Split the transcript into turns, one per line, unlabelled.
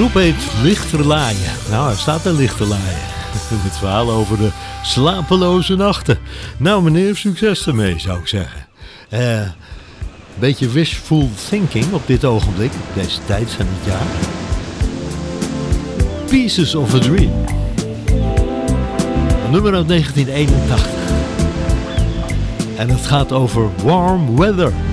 groep heet Lichterlaaien. Nou, hij staat er Lichterlaaien. Het verhaal over de slapeloze nachten. Nou meneer, succes ermee zou ik zeggen. Beetje wishful thinking op dit ogenblik, op deze tijd van het jaar. Pieces of a Dream. Een nummer uit 1981. En het gaat over warm weather.